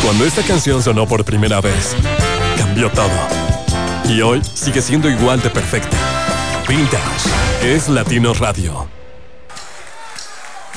Cuando esta canción sonó por primera vez, cambió todo. Y hoy sigue siendo igual de perfecta. Vintage es Latino Radio.